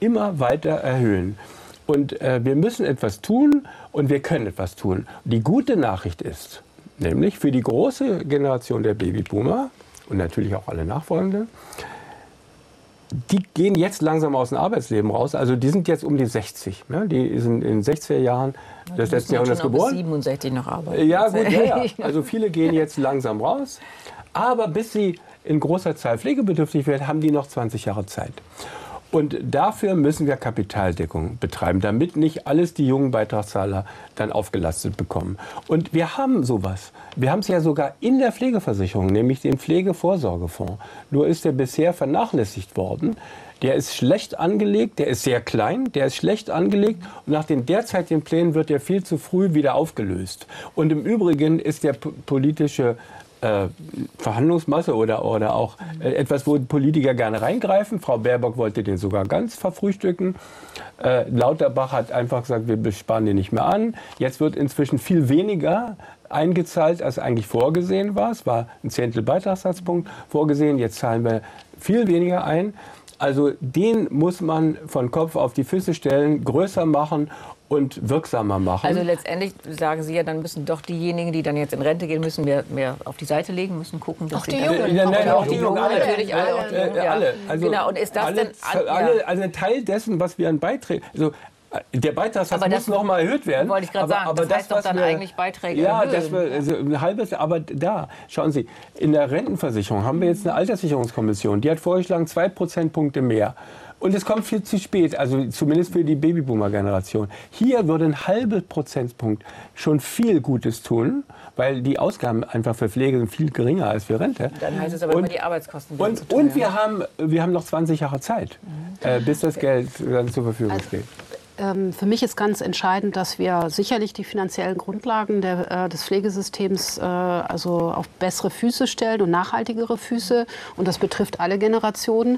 immer weiter erhöhen. Und wir müssen etwas tun und wir können etwas tun. Die gute Nachricht ist, nämlich für die große Generation der Babyboomer und natürlich auch alle Nachfolgenden, die gehen jetzt langsam aus dem Arbeitsleben raus. Also die sind jetzt um die 60. Ne? Die sind in den 60er Jahren des letzten Jahrhunderts geboren. Bis 67 noch arbeiten. Ja, gut, ja. Also viele gehen jetzt langsam raus. Aber bis sie in großer Zahl pflegebedürftig werden, haben die noch 20 Jahre Zeit. Und dafür müssen wir Kapitaldeckung betreiben, damit nicht alles die jungen Beitragszahler dann aufgelastet bekommen. Und wir haben sowas. Wir haben es ja sogar in der Pflegeversicherung, nämlich den Pflegevorsorgefonds. Nur ist der bisher vernachlässigt worden. Der ist schlecht angelegt, der ist sehr klein, der ist schlecht angelegt. Und nach den derzeitigen Plänen wird er viel zu früh wieder aufgelöst. Und im Übrigen ist der politische Verhandlungsmasse oder auch etwas, wo Politiker gerne reingreifen. Frau Baerbock wollte den sogar ganz verfrühstücken. Lauterbach hat einfach gesagt, wir sparen den nicht mehr an. Jetzt wird inzwischen viel weniger eingezahlt, als eigentlich vorgesehen war. Es war ein Zehntel Beitragssatzpunkt vorgesehen. Jetzt zahlen wir viel weniger ein. Also den muss man von Kopf auf die Füße stellen, größer machen und wirksamer machen. Also letztendlich sagen Sie ja, dann müssen doch diejenigen, die dann jetzt in Rente gehen müssen, mehr auf die Seite legen, müssen gucken, dass auch die Jungen. Auch die Jungen, alle. Natürlich alle. Auch die Jungen, ja. Alle. Also genau, und ist das alle, denn... also ein Teil dessen, was wir an Beiträgen... Also der Beitragssatz muss noch mal erhöht werden. Wollte ich gerade sagen, aber das heißt doch dann eigentlich Beiträge ja, erhöhen. das wir, also ein halbes, aber da, schauen Sie, in der Rentenversicherung haben wir jetzt eine Alterssicherungskommission, die hat vorgeschlagen 2 Prozentpunkte mehr. Und es kommt viel zu spät, also zumindest für die Babyboomer-Generation. Hier würde ein halber Prozentpunkt schon viel Gutes tun, weil die Ausgaben einfach für Pflege sind viel geringer als für Rente. Dann heißt es aber immer, die Arbeitskosten sind zu teuer. Und wir haben noch 20 Jahre Zeit, bis das Geld dann zur Verfügung steht. Für mich ist ganz entscheidend, dass wir sicherlich die finanziellen Grundlagen des Pflegesystems also auf bessere Füße stellen und nachhaltigere Füße. Und das betrifft alle Generationen.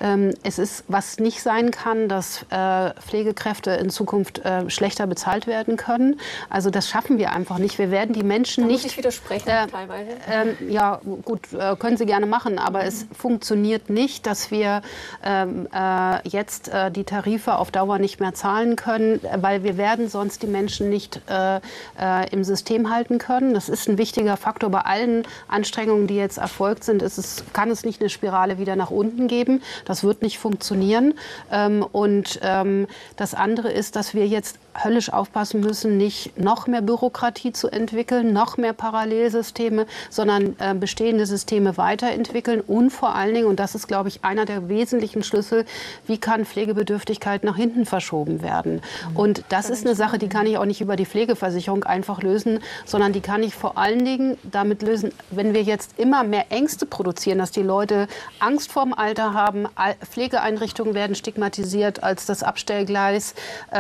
Es ist, was nicht sein kann, dass Pflegekräfte in Zukunft schlechter bezahlt werden können. Also das schaffen wir einfach nicht. Wir werden die Menschen nicht... Muss ich widersprechen teilweise? Ja, gut, können Sie gerne machen. Aber es funktioniert nicht, dass wir jetzt die Tarife auf Dauer nicht mehr zahlen können, weil wir werden sonst die Menschen nicht im System halten können. Das ist ein wichtiger Faktor. Bei allen Anstrengungen, die jetzt erfolgt sind, kann es nicht eine Spirale wieder nach unten geben. Das wird nicht funktionieren. Das andere ist, dass wir jetzt höllisch aufpassen müssen, nicht noch mehr Bürokratie zu entwickeln, noch mehr Parallelsysteme, sondern bestehende Systeme weiterentwickeln und vor allen Dingen, und das ist, glaube ich, einer der wesentlichen Schlüssel, wie kann Pflegebedürftigkeit nach hinten verschoben werden. Und das ist eine Sache, die kann ich auch nicht über die Pflegeversicherung einfach lösen, sondern die kann ich vor allen Dingen damit lösen, wenn wir jetzt immer mehr Ängste produzieren, dass die Leute Angst vorm Alter haben, Pflegeeinrichtungen werden stigmatisiert als das Abstellgleis,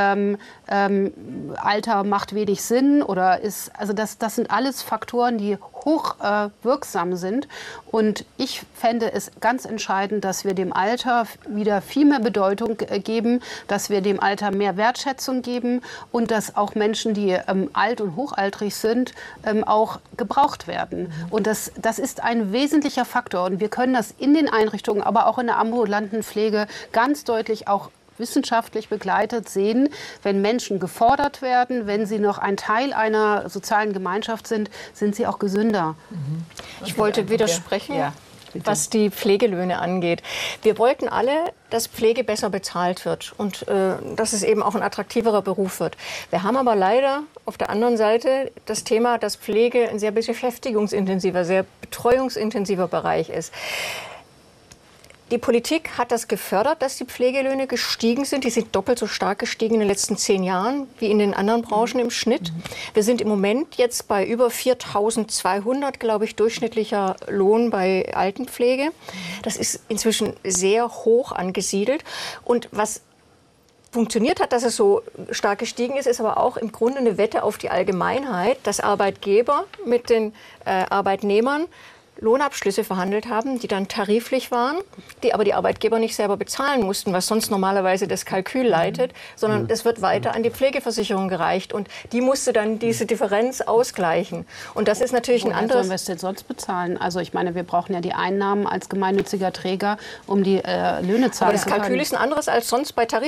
Alter macht wenig Sinn oder ist, also das sind alles Faktoren, die hoch wirksam sind. Und ich fände es ganz entscheidend, dass wir dem Alter wieder viel mehr Bedeutung geben, dass wir dem Alter mehr Wertschätzung geben und dass auch Menschen, die alt und hochaltrig sind, auch gebraucht werden. Und das ist ein wesentlicher Faktor. Und wir können das in den Einrichtungen, aber auch in der ambulanten Pflege ganz deutlich auch wissenschaftlich begleitet sehen, wenn Menschen gefordert werden, wenn sie noch ein Teil einer sozialen Gemeinschaft sind, sind sie auch gesünder. Ich wollte widersprechen, was die Pflegelöhne angeht. Wir wollten alle, dass Pflege besser bezahlt wird und dass es eben auch ein attraktiverer Beruf wird. Wir haben aber leider auf der anderen Seite das Thema, dass Pflege ein sehr beschäftigungsintensiver, sehr betreuungsintensiver Bereich ist. Die Politik hat das gefördert, dass die Pflegelöhne gestiegen sind. Die sind doppelt so stark gestiegen in den letzten 10 Jahren wie in den anderen Branchen im Schnitt. Wir sind im Moment jetzt bei über 4.200, glaube ich, durchschnittlicher Lohn bei Altenpflege. Das ist inzwischen sehr hoch angesiedelt. Und was funktioniert hat, dass es so stark gestiegen ist, ist aber auch im Grunde eine Wette auf die Allgemeinheit, dass Arbeitgeber mit den Arbeitnehmern Lohnabschlüsse verhandelt haben, die dann tariflich waren, die aber die Arbeitgeber nicht selber bezahlen mussten, was sonst normalerweise das Kalkül leitet, sondern das wird weiter an die Pflegeversicherung gereicht und die musste dann diese Differenz ausgleichen. Und das ist natürlich ein anderes... Sollen wir es denn sonst bezahlen? Also ich meine, wir brauchen ja die Einnahmen als gemeinnütziger Träger, um die Löhne zahlen zu können. Aber das Kalkül ist ein anderes als sonst bei Tarif.